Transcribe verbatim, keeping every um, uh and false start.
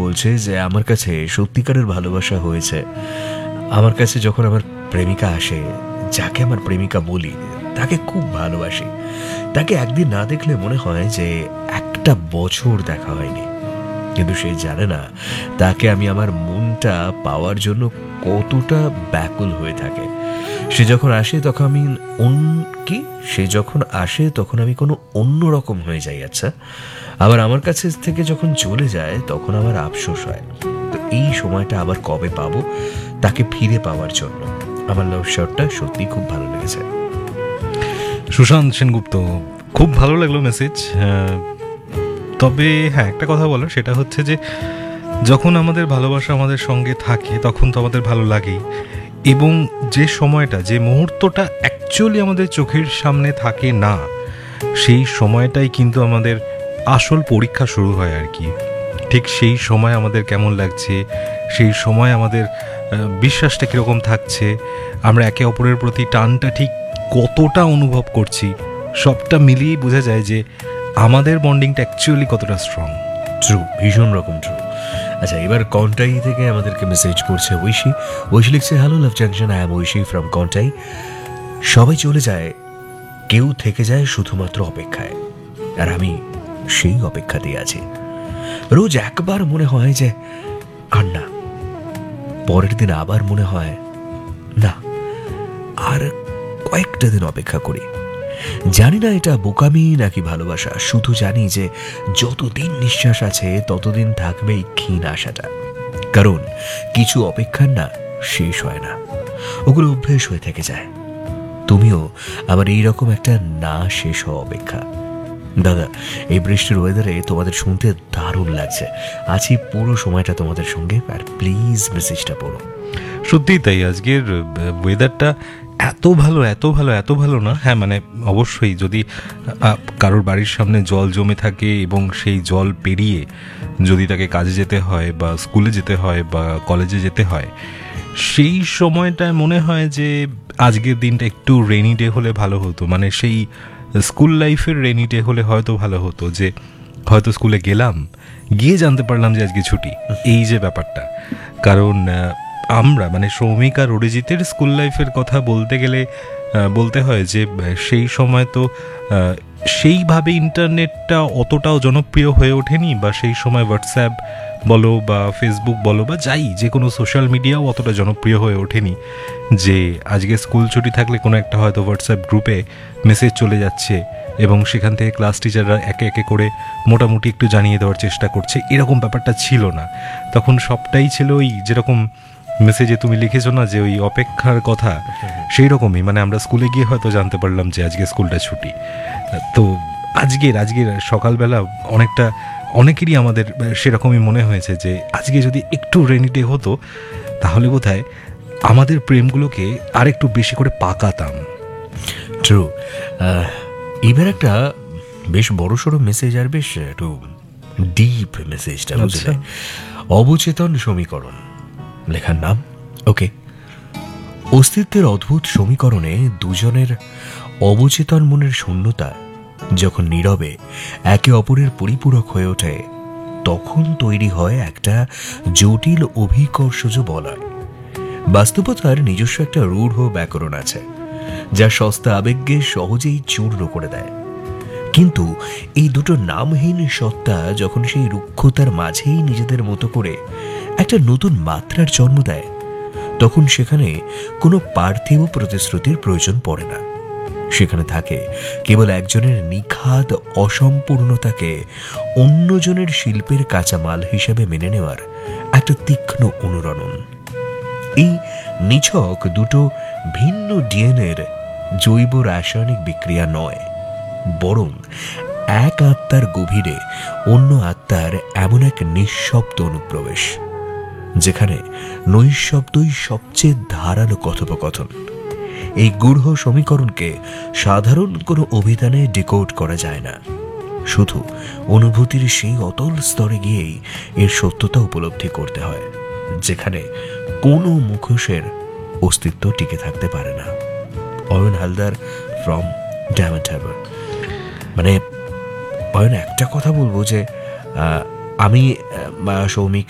বলছে যে আমার কাছে সত্যিকারের ভালোবাসা হয়েছে আমার কাছে যখন আমার প্রেমিকা আসে, যাকে আমার প্রেমিকা বলি, তাকে খুব ভালোবাসি। তাকে একদিন না দেখলে মনে হয় যে একটা বছর দেখা হয়নি, কিন্তু সে জানে না তাকে আমি আমার মনটা পাওয়ার জন্য কতটা ব্যাকুল হয়ে থাকে। সে যখন আসে তখন আমি কি সে যখন আসে তখন আমি কোনো অন্যরকম হয়ে যাই। আচ্ছা, আবার আমার কাছে থেকে যখন চলে যায় তখন আমার আফসোস হয়। তো এই সময়টা আবার কবে পাবো তাকে ফিরে পাওয়ার জন্য? আমার লাভ শটটা সত্যি খুব ভালো লেগেছে। সুশান্ত সেনগুপ্ত, খুব ভালো লাগলো মেসেজ। তবে হ্যাঁ, একটা কথা বলো, সেটা হচ্ছে যে যখন আমাদের ভালোবাসা আমাদের সঙ্গে থাকে তখন তো আমাদের ভালো লাগেই, এবং যে সময়টা, যে মুহূর্তটা অ্যাকচুয়ালি আমাদের চোখের সামনে থাকে না, সেই সময়টাই কিন্তু আমাদের আসল পরীক্ষা শুরু হয় আর কি। ঠিক সেই সময় আমাদের কেমন লাগছে, সেই সময় আমাদের বিশ্বাসটা কীরকম থাকছে, আমরা একে অপরের প্রতি টানটা ঠিক কতটা অনুভব করছি, সবটা মিলিয়েই বোঝা যায় যে আমাদের বন্ডিংটা অ্যাকচুয়ালি কতটা স্ট্রং। ট্রু, ভীষণ রকম ট্রু। আচ্ছা, এবার কন্টাই থেকে আমাদেরকে মেসেজ করছে ঐশী। ঐশী লিখছে, hello love junction, I am Oishi from Contai. সবাই চলে যায়, কেউ থেকে যায় শুধুমাত্র অপেক্ষায়, আর আমি সেই অপেক্ষাতেই আছি। রোজ একবার মনে হয় যে আর না, পরের দিন আবার মনে হয় না, আর কয়েকটা দিন অপেক্ষা করি। জানি না এটা বোকামি নাকি ভালোবাসা, শুধু জানি যে যতদিন নিঃশ্বাস আছে ততদিন থাকবে এই ক্ষীণ আশাটা। কারণ কিছু অপেক্ষার না শেষ হয় না, ওগুলো অভ্যেস হয়ে থেকে যায়। তুমিও আবার এইরকম একটা না শেষ হওয়া অপেক্ষা। দাদা, এই বৃষ্টির ওয়েদারে তোমাদের শুনতে দারুণ লাগছে। আছি পুরো সময়টা তোমাদের সঙ্গে, আর প্লিজ মেসেজটা পড়ো। সত্যিই তাই, আজকের ওয়েদারটা এত ভালো, এত ভালো, এত ভালো না। হ্যাঁ, মানে অবশ্যই যদি কারোর বাড়ির সামনে জল জমে থাকে এবং সেই জল পেরিয়ে যদি তাকে কাজে যেতে হয় বা স্কুলে যেতে হয় বা কলেজে যেতে হয়, সেই সময়টায় মনে হয় যে আজকের দিনটা একটু রেনি ডে হলে ভালো হতো। মানে সেই স্কুল লাইফের রেনি ডে হলে হয়তো ভালো হতো, যে হয়তো স্কুলে গেলাম, গিয়ে জানতে পারলাম যে আজকে ছুটি, এই যে ব্যাপারটা। কারণ আমরা মানে সৌমিক আর অরিজিতের স্কুল লাইফের কথা বলতে গেলে বলতে হয় যে সেই সময় তো সেইভাবে ইন্টারনেটটা অতটাও জনপ্রিয় হয়ে ওঠেনি, বা সেই সময় হোয়াটসঅ্যাপ বলো বা ফেসবুক বলো বা যাই যে কোনো সোশ্যাল মিডিয়াও অতটা জনপ্রিয় হয়ে ওঠেনি যে আজকে স্কুল ছুটি থাকলে কোনো একটা হয়তো হোয়াটসঅ্যাপ গ্রুপে মেসেজ চলে যাচ্ছে এবং সেখান থেকে ক্লাস টিচাররা একে একে করে মোটামুটি একটু জানিয়ে দেওয়ার চেষ্টা করছে, এরকম ব্যাপারটা ছিল না। তখন সবটাই ছিল ওই যেরকম মেসেজে তুমি লিখেছো না যে ওই অপেক্ষার কথা, সেই রকমই। মানে আমরা স্কুলে গিয়ে হয়তো জানতে পারলাম যে আজকে স্কুলটা ছুটি। তো আজকের আজকের সকালবেলা অনেকটা অনেকেরই আমাদের সেরকমই মনে হয়েছে যে আজকে যদি একটু রেনি ডে হতো তাহলে বোধহয় আমাদের প্রেমগুলোকে আর একটু বেশি করে পাকাতাম। ট্রু। এবার একটা বেশ বড় সড়ো মেসেজ, আর বেশ একটু ডিপ মেসেজটা, বুঝলে? অবচেতন সমীকরণ লেখার নাম। ওকে, অস্তিত্বের অদ্ভুত সমীকরণে দুজনের অবচেতন মনের শূন্যতা যখন নীরবে একে অপরের পরিপূরক হয়ে ওঠে, তখন তৈরি হয় একটা জটিল অভিকর্ষজ বলয়। বাস্তবতার নিজস্ব একটা রূঢ় ব্যাকরণ আছে যা সস্তা আবেগকে সহজেই চূর্ণ করে দেয়। কিন্তু এই দুটো নামহীন সত্তা যখন সেই রুক্ষতার মাঝেই নিজেদের মতো করে একটা নতুন মাত্রার জন্ম দেয়, তখন সেখানে কোনো পার্থিব প্রতিশ্রুতির প্রয়োজন পড়ে না। সেখানে থাকে কেবল একজনের নিখাদ অসম্পূর্ণতাকে অন্যজনের শিল্পের কাঁচামাল হিসেবে মেনে নেওয়ার একটা তীক্ষ্ণ অনুরণন। এই নিছক দুটো ভিন্ন ডিএনএর জৈব রাসায়নিক বিক্রিয়া নয়, বরং এক আত্মার গভীরে অন্য আত্মার এমন এক নিঃশব্দ অনুপ্রবেশ, যেখানে নৈশব্দই সবচেয়ে ধারালো কথোপকথন। এই গূঢ় সমীকরণকে সাধারণ কোনো অভিধানে ডিকোড করা যায় না, শুধু অনুভূতির সেই অতল স্তরে গিয়েই এর সত্যতা উপলব্ধি করতে হয়, যেখানে কোনো মুখোশের অস্তিত্ব টিকে থাকতে পারে না। Ayan Haldar from diamond Harbour. মানে অয়ন, একটা কথা বলবো যে আমি সৌমিক